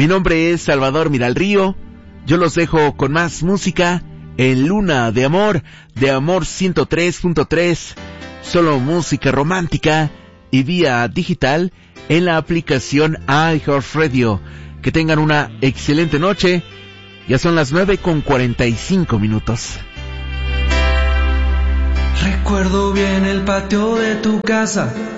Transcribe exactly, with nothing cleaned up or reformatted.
Mi nombre es Salvador Miralrío. Yo los dejo con más música en Luna de Amor, de Amor ciento tres punto tres. Solo música romántica y vía digital en la aplicación iHeartRadio. Que tengan una excelente noche. Ya son las nueve con cuarenta y cinco minutos. Recuerdo bien el patio de tu casa,